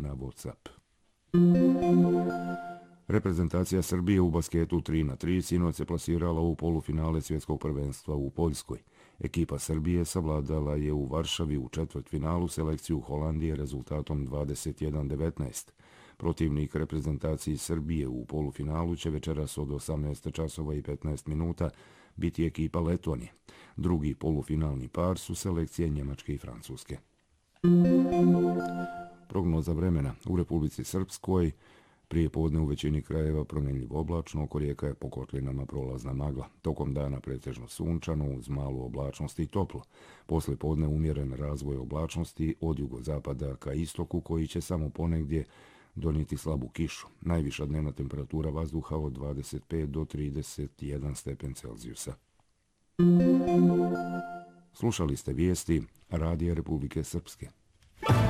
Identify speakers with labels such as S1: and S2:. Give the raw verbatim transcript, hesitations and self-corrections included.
S1: na WhatsApp. Reprezentacija Srbije u basketu tri na tri sinoć se plasirala u polufinale svjetskog prvenstva u Poljskoj. Ekipa Srbije savladala je u Varšavi u četvrtfinalu selekciju Holandije rezultatom dvadeset jedan devetnaest. Protivnik reprezentaciji Srbije u polufinalu će večeras od osamnaest časova i petnaest minuta biti ekipa Letonije. Drugi polufinalni par su selekcije Njemačke i Francuske. Prognoza vremena u Republici Srpskoj. Prije podne u većini krajeva promjenjivo oblačno, oko rijeka je po kotlinama prolazna magla. Tokom dana pretežno sunčano uz malu oblačnost i toplo. Posle podne umjeren razvoj oblačnosti od jugozapada ka istoku koji će samo ponegdje donijeti slabu kišu. Najviša dnevna temperatura vazduha od dvadeset pet do trideset jedan stepen Celzijusa. Slušali ste vijesti Radija Republike Srpske.